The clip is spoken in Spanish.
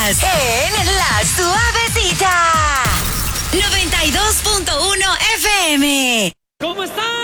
Estás en La Suavecita. 92.1 FM. ¿Cómo están?